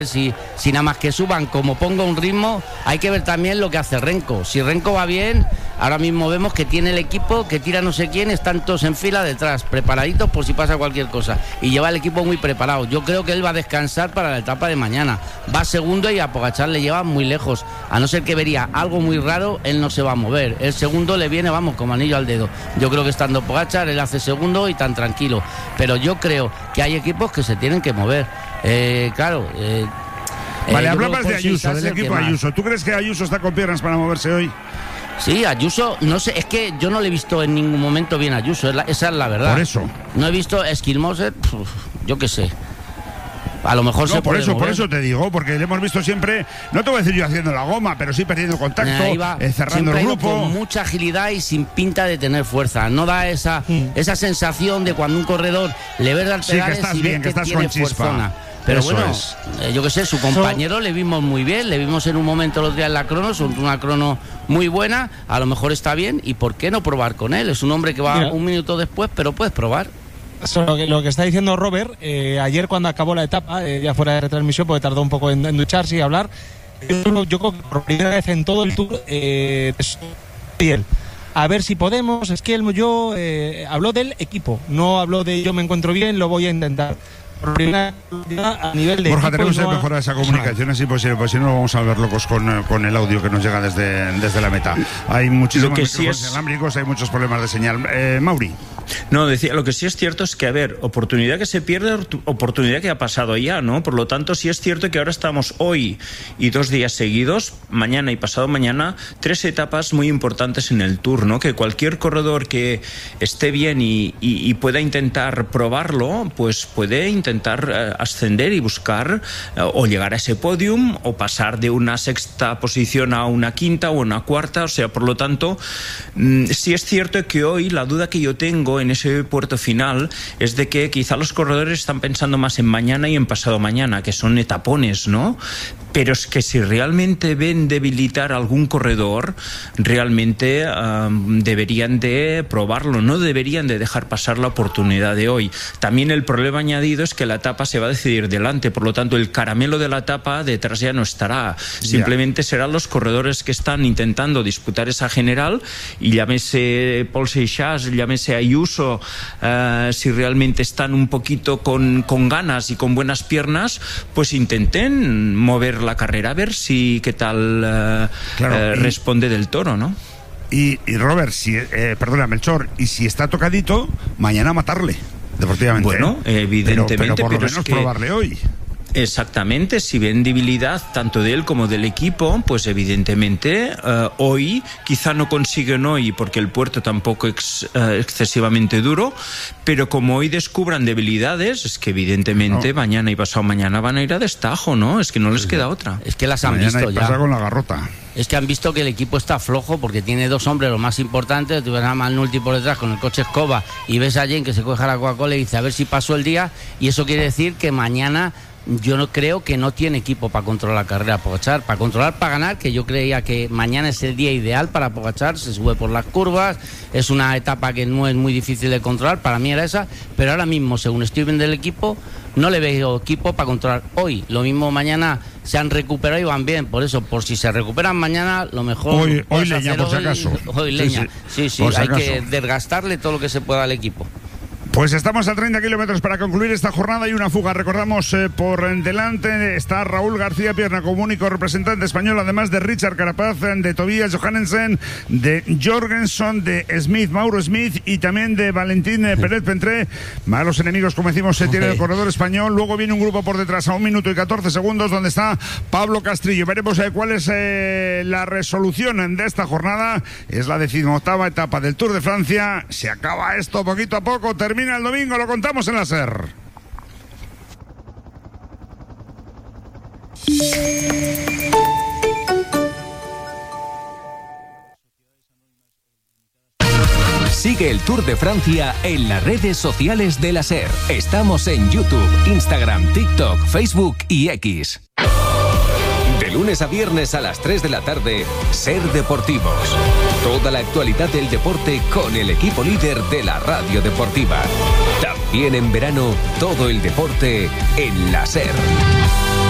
si nada más que suban como ponga un ritmo, hay que ver también lo que hace Renko. Si Renko va bien, ahora mismo vemos que tiene el equipo, que tira no sé quién, están todos en fila detrás, preparaditos por si pasa cualquier cosa, y lleva el equipo muy preparado. Yo creo que él va a descansar para la etapa de mañana, va segundo y a Pogačar le lleva muy lejos, a no ser que vería algo muy raro, él no se va a mover. El segundo le viene, vamos, como anillo al dedo. Yo creo que estando Pogačar, él hace segundo y tan tranquilo, pero yo creo que hay equipos que se tienen que mover. Vale, hablabas de Ayuso, del equipo Ayuso. ¿Tú crees que Ayuso está con piernas para moverse hoy? Sí, Ayuso, no sé, es que yo no le he visto en ningún momento bien a Ayuso, esa es la verdad. Por eso. No he visto Esquilmoser, yo qué sé. A lo mejor no, por eso te digo, porque le hemos visto siempre, no te voy a decir yo haciendo la goma, pero sí perdiendo contacto, cerrando el grupo. Con mucha agilidad y sin pinta de tener fuerza. No da esa sensación de cuando un corredor le ve dar pedales que estás y bien, que estás con chispa. Fuerzona. Pero eso bueno, yo qué sé, su compañero le vimos muy bien, le vimos en un momento el otro día en la crono, una crono muy buena, a lo mejor está bien, y ¿por qué no probar con él? Es un hombre que va un minuto después, pero puedes probar. Lo que está diciendo Robert, ayer cuando acabó la etapa, ya fuera de retransmisión, porque tardó un poco en ducharse y hablar, yo creo que por primera vez en todo el Tour, bien. A ver si podemos, es que habló del equipo, no habló de yo me encuentro bien, lo voy a intentar. A nivel de Borja, tenemos que mejorar esa comunicación, es imposible, pues si no vamos a ver locos con el audio que nos llega desde la meta. Hay muchísimos micrófonos inalámbricos, hay muchos problemas de señal. Mauri. No, decía, lo que sí es cierto es que, a ver, oportunidad que se pierde, oportunidad que ha pasado ya, ¿no? Por lo tanto, sí es cierto que ahora estamos hoy y 2 días seguidos, mañana y pasado mañana, 3 etapas muy importantes en el Tour, ¿no? Que cualquier corredor que esté bien y pueda intentar probarlo, pues puede intentar ascender y buscar o llegar a ese podium o pasar de una 6ª posición a una 5ª o una 4ª. O sea, por lo tanto, sí es cierto que hoy la duda que yo tengo en ese puerto final es de que quizá los corredores están pensando más en mañana y en pasado mañana, que son etapones, ¿no? Pero es que si realmente ven debilitar a algún corredor, realmente deberían de probarlo, no deberían de dejar pasar la oportunidad de hoy. También el problema añadido es que la etapa se va a decidir delante, por lo tanto el caramelo de la etapa detrás ya no estará. Simplemente serán los corredores que están intentando disputar esa general, y llámese Paul Seixas, llámese Ayuso, si realmente están un poquito con ganas y con buenas piernas, pues intenten mover la carrera, a ver si qué tal responde del Toro, ¿no? Y Robert, perdona, Melchor, y si está tocadito, mañana matarle deportivamente. Bueno, evidentemente, pero por lo menos es que probarle hoy. Exactamente, si ven debilidad tanto de él como del equipo, pues evidentemente hoy quizá no consiguen hoy porque el puerto tampoco es excesivamente duro, pero como hoy descubran debilidades, es que evidentemente mañana y pasado mañana van a ir a destajo, ¿no? Es que no les queda otra. Es que las han mañana visto ya. Pasa con la garrota. Es que han visto que el equipo está flojo porque tiene 2 hombres los más importantes. Tú ves a Malnulti por detrás con el coche escoba y ves a Jane que se coge a la Coca-Cola y dice a ver si pasó el día, y eso quiere decir que mañana yo no creo que no tiene equipo para controlar la carrera Pogačar, para controlar, para ganar, que yo creía que mañana es el día ideal para Pogačar, se sube por las curvas, es una etapa que no es muy difícil de controlar, para mí era esa, pero ahora mismo, según estoy viendo el equipo, no le veo equipo para controlar hoy. Lo mismo mañana se han recuperado y van bien, por eso, por si se recuperan mañana, lo mejor hoy leña, por si acaso. Hoy leña, sí, hay que desgastarle todo lo que se pueda al equipo. Pues estamos a 30 kilómetros para concluir esta jornada y una fuga. Recordamos, por delante está Raúl García Pierna como único representante español, además de Richard Carapaz, de Tobias Johannesen, de Jorgensen, de Smith, Mauro Smith, y también de Valentín Pérez Pentré. Malos enemigos, como decimos, se tiene el corredor español. Luego viene un grupo por detrás a 1 minuto y 14 segundos, donde está Pablo Castrillo. Veremos cuál es la resolución de esta jornada. Es la 18ª etapa del Tour de Francia. Se acaba esto poquito a poco, termina el domingo, lo contamos en la SER. Sigue el Tour de Francia en las redes sociales de la SER. Estamos en YouTube, Instagram, TikTok, Facebook y X. De lunes a viernes a las 3 de la tarde, SER Deportivos. Toda la actualidad del deporte con el equipo líder de la radio deportiva. También en verano, todo el deporte en la SER.